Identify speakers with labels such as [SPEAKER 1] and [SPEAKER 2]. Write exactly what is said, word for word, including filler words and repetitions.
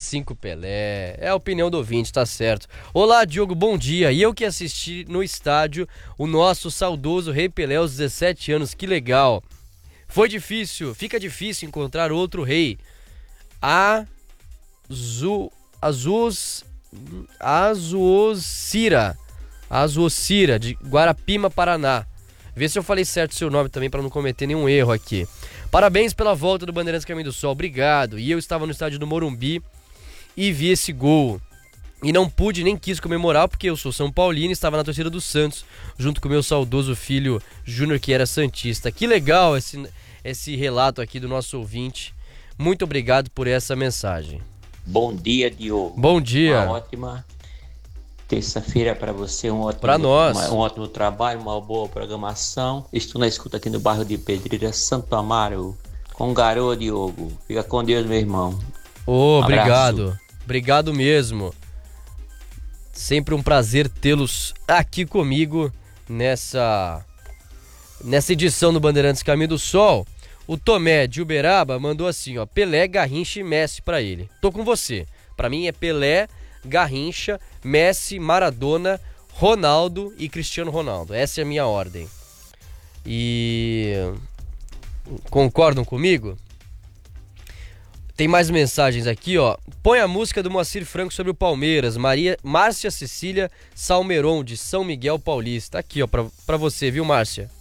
[SPEAKER 1] Cinco Pelé. É a opinião do ouvinte, tá certo. Olá, Diogo, bom dia. E eu que assisti no estádio o nosso saudoso Rei Pelé aos dezessete anos, que legal. Foi difícil, fica difícil encontrar outro rei. Azu, Azus, Azuocira, Azuocira, de Guarapima, Paraná. Vê se eu falei certo o seu nome também para não cometer nenhum erro aqui. Parabéns pela volta do Bandeirantes Caminho do Sol, obrigado. E eu estava no estádio do Morumbi e vi esse gol. E não pude nem quis comemorar porque eu sou São Paulino e estava na torcida do Santos, junto com meu saudoso filho Júnior, que era santista. Que legal esse, esse relato aqui do nosso ouvinte. Muito obrigado por essa mensagem.
[SPEAKER 2] Bom dia, Diogo.
[SPEAKER 1] Bom dia.
[SPEAKER 2] Uma ótima terça-feira para você, um ótimo,
[SPEAKER 1] para nós.
[SPEAKER 2] Uma, um ótimo trabalho, uma boa programação. Estou na escuta aqui no bairro de Pedreira, Santo Amaro, com garoto, Diogo. Fica com Deus, meu irmão.
[SPEAKER 1] Oh, um obrigado. Obrigado mesmo. Sempre um prazer tê-los aqui comigo nessa, nessa edição do Bandeirantes Caminho do Sol. O Tomé de Uberaba mandou assim, ó, Pelé, Garrincha e Messi pra ele. Tô com você. Pra mim é Pelé, Garrincha, Messi, Maradona, Ronaldo e Cristiano Ronaldo. Essa é a minha ordem. E concordam comigo? Tem mais mensagens aqui, ó. Põe a música do Moacir Franco sobre o Palmeiras. Maria, Márcia Cecília Salmeron, de São Miguel Paulista. Aqui, ó, pra, pra você, viu, Márcia?